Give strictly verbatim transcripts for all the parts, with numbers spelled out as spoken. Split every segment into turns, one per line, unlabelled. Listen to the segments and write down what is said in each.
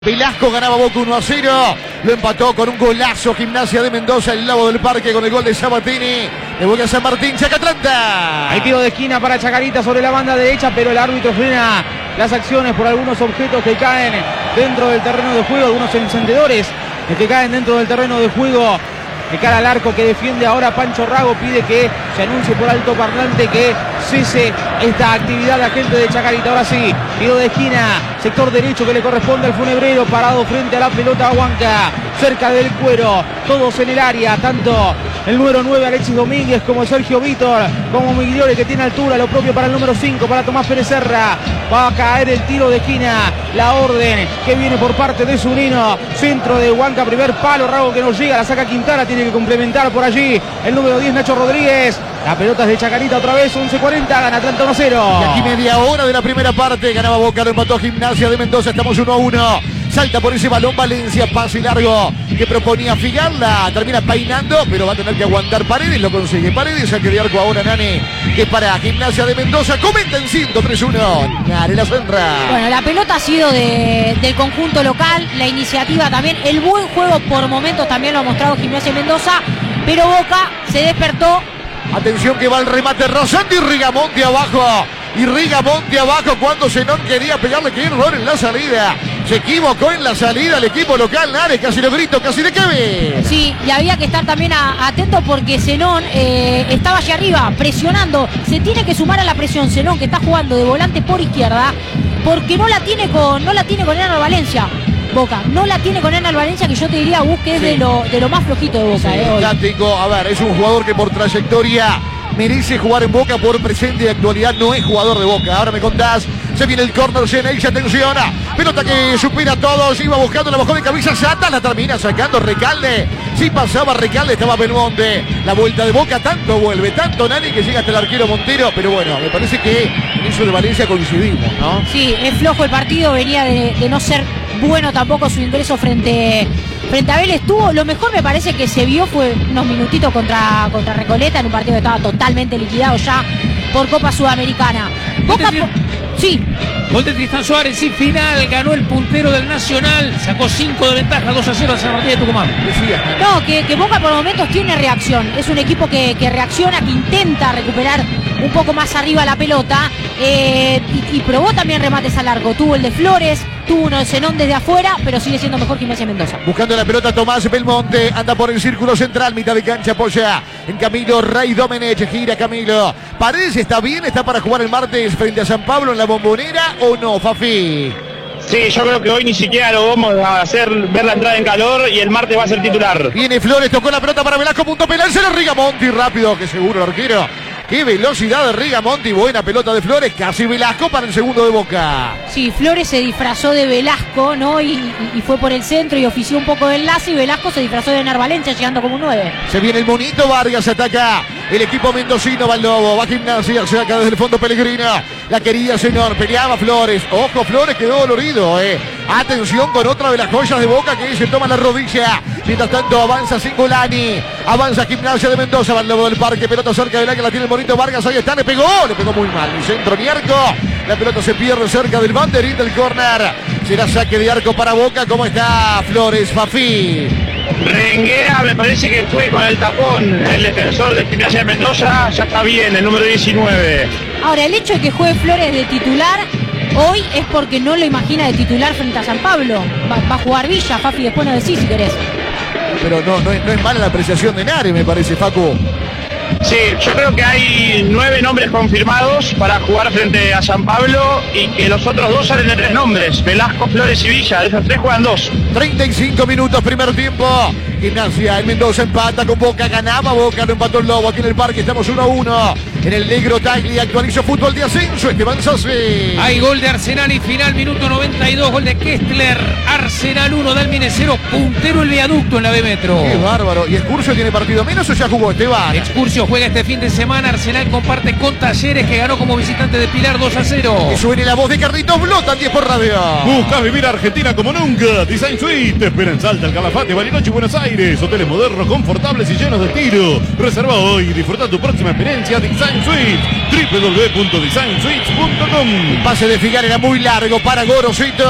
Velasco ganaba Boca uno a cero, lo empató con un golazo Gimnasia de Mendoza, el Lavo del Parque con el gol de Sabatini, de Boca San Martín, Chaca Atlanta.
Hay tiro de esquina para Chacarita sobre la banda derecha, pero el árbitro frena las acciones por algunos objetos que caen dentro del terreno de juego, algunos encendedores que caen dentro del terreno de juego. De cara al arco que defiende ahora Pancho Rago, pide que se anuncie por alto parlante que cese esta actividad la gente de Chacarita. Ahora sí, tiro de esquina, sector derecho que le corresponde al funebrero, parado frente a la pelota Huanca, cerca del cuero, todos en el área, tanto el número nueve Alexis Domínguez como Sergio Vítor, como Migliore que tiene altura, lo propio para el número cinco, para Tomás Pérez Serra. Va a caer el tiro de esquina, la orden que viene por parte de Zunino, centro de Huanca, primer palo, Rago que no llega, la saca Quintana, tiene que complementar por allí el número diez Nacho Rodríguez. La pelota es de Chacarita otra vez, once cuarenta, gana Atlanta uno a cero.
Y aquí media hora de la primera parte, ganaba Boca, lo empató Gimnasia de Mendoza, estamos uno a uno. Salta por ese balón Valencia, pase largo que proponía Figarla, termina peinando, pero va a tener que aguantar Paredes, lo consigue Paredes, saque de arco ahora Nani, que para Gimnasia de Mendoza, comenta en ciento tres uno, Nani la centra.
Bueno, la pelota ha sido de, del conjunto local, la iniciativa también, el buen juego por momentos también lo ha mostrado Gimnasia de Mendoza, pero Boca se despertó.
Atención que va el remate Rosandi y Rigamonti abajo. Y Rigamonti abajo cuando Zenón quería pegarle, que error en la salida. Se equivocó en la salida el equipo local, Nares, casi lo grito, casi le queme.
Sí, y había que estar también a, atento porque Zenón eh, estaba allá arriba, presionando. Se tiene que sumar a la presión Zenón, que está jugando de volante por izquierda, porque no la tiene con, no la tiene con Hernán Valencia. Boca, no la tiene con Hernán Valencia, que yo te diría, busque sí. de, lo, de lo más flojito de Boca.
Sí,
eh, hoy.
Táctico, a ver, es un jugador que por trayectoria merece jugar en Boca, por presente y actualidad no es jugador de Boca. Ahora me contás, se viene el córner, Genex, atención, pelota que supera a todos, iba buscando, la bajó de cabeza, Sata, la termina sacando Recalde, si pasaba Recalde estaba Belmonte, la vuelta de Boca, tanto vuelve, tanto Nani que llega hasta el arquero Montero, pero bueno, me parece que en eso de Valencia coincidimos, ¿no?
Sí, es flojo el partido, venía de, de no ser bueno tampoco su ingreso frente frente a Vélez. Tuvo, lo mejor me parece que se vio fue unos minutitos contra, contra Recoleta en un partido que estaba totalmente liquidado ya por Copa Sudamericana. Boca, po sí.
Gol de Tristan Suárez, sí, final, ganó el puntero del Nacional, sacó cinco de ventaja, dos a cero a San Martín de Tucumán.
No, que, que Boca por momentos tiene reacción, es un equipo que, que reacciona, que intenta recuperar un poco más arriba la pelota, eh, y, y probó también remates al largo, tuvo el de Flores, tuvo uno de Zenón desde afuera, pero sigue siendo mejor Gimnasia Mendoza.
Buscando la pelota Tomás Belmonte, anda por el círculo central, mitad de cancha, apoya en Camilo Rey Domenech, gira Camilo. Paredes está bien, está para jugar el martes frente a San Pablo en la Bombonera, ¿o no, Fafi?
Sí, yo creo que hoy ni siquiera lo vamos a hacer ver la entrada en calor y el martes va a ser titular.
Viene Flores, tocó la pelota para Velasco, punto penal, se lo Rigamonti, rápido, que seguro el arquero. Qué velocidad de Rigamonti, buena pelota de Flores, casi Velasco para el segundo de Boca.
Sí, Flores se disfrazó de Velasco, ¿no? Y, y, y fue por el centro y ofició un poco de enlace, y Velasco se disfrazó de Hernán Valencia llegando como un nueve.
Se viene el monito Vargas, ataca el equipo mendocino, va el Lobo, va Gimnasia, se saca desde el fondo Pellegrino, la querida Zenón, peleaba Flores, ojo Flores quedó dolorido, eh. Atención con otra de las joyas de Boca que se toma la rodilla. Mientras tanto avanza Cingolani, avanza Gimnasia de Mendoza, va el Lobo del Parque, pelota cerca de la que la tiene el monito Vargas, ahí está, le pegó, le pegó muy mal, ni centro ni arco, la pelota se pierde cerca del banderín del córner, será saque de arco para Boca. ¿Cómo está Flores, Fafi?
Renguera, me parece que fue con el tapón el defensor de Gimnasia de Mendoza, ya está bien, el número diecinueve.
Ahora, el hecho de que juegue Flores de titular hoy es porque no lo imagina de titular frente a San Pablo. Va, va a jugar Villa, Fafi, después no decís si querés.
Pero no, no, es, no es mala la apreciación de Nari, me parece, Facu.
Sí, yo creo que hay nueve nombres confirmados para jugar frente a San Pablo y que los otros dos salen de tres nombres, Velasco, Flores y Villa, de esos tres juegan dos.
treinta y cinco minutos, primer tiempo. Gimnasia, el Mendoza empata con Boca, ganaba Boca, lo empató el Lobo aquí en el parque, estamos uno a uno. En el negro Tagli actualizó fútbol de ascenso, Esteban Sassi.
Hay gol de Arsenal y final, minuto noventa y dos, gol de Kessler. Arsenal uno, Dalmine cero, puntero el Viaducto en la B Metro.
Qué bárbaro. ¿Y Excursio tiene partido menos o ya jugó, Esteban?
Excursio juega este fin de semana, Arsenal comparte con Talleres, que ganó como visitante de Pilar dos a cero.
Que suene la voz de Carlitos Blota, diez por radio.
Buscas vivir Argentina como nunca. Design Suite te espera en Salta, El Calafate, Bariloche y Buenos Aires. Hoteles modernos, confortables y llenos de estilo. Reserva hoy y disfruta tu próxima experiencia. Design Suite, doble u doble u doble u punto design suites punto com.
El pase de Figar era muy largo para Gorosito.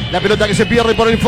La pelota que se pierde por el